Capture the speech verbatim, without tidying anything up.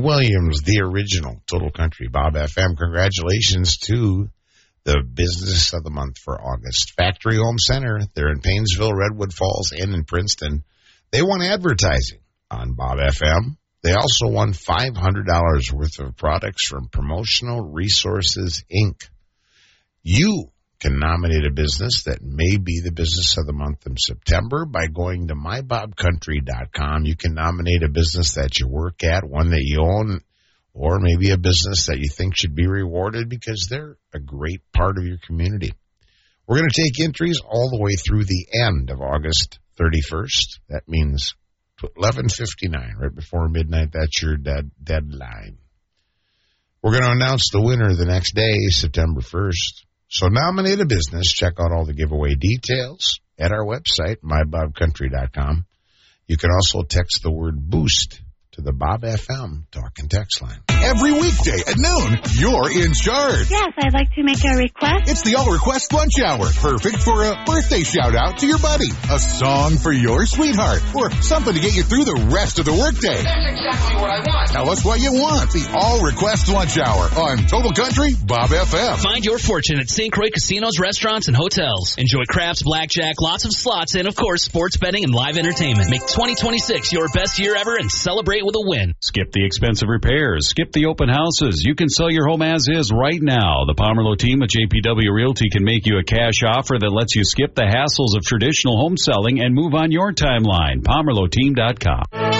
Williams, the original Total Country Bob F M. Congratulations to the Business of the Month for August. Factory Home Center, they're in Paynesville, Redwood Falls, and in Princeton. They won advertising on Bob F M. They also won five hundred dollars worth of products from Promotional Resources, Incorporated. You can nominate a business that may be the Business of the Month in September by going to my bob country dot com. You can nominate a business that you work at, one that you own, or maybe a business that you think should be rewarded because they're a great part of your community. We're going to take entries all the way through the end of August thirty-first. That means eleven fifty-nine, right before midnight. That's your dead deadline. We're going to announce the winner the next day, September first. So nominate a business. Check out all the giveaway details at our website, my bob country dot com. You can also text the word BOOST to the Bob F M talk and text line. Every weekday at noon, you're in charge. Yes, I'd like to make a request. It's the All Request Lunch Hour. Perfect for a birthday shout-out to your buddy, a song for your sweetheart, or something to get you through the rest of the workday. That's exactly what I want. Tell us what you want. The All Request Lunch Hour on Total Country Bob F M. Find your fortune at Saint Croix casinos, restaurants, and hotels. Enjoy craps, blackjack, lots of slots, and, of course, sports betting and live entertainment. Make twenty twenty-six your best year ever and celebrate with a win. Skip the expensive repairs. Skip the open houses. You can sell your home as is right now. The Pomerleau team at J P W Realty can make you a cash offer that lets you skip the hassles of traditional home selling and move on your timeline. Pomerleau team dot com.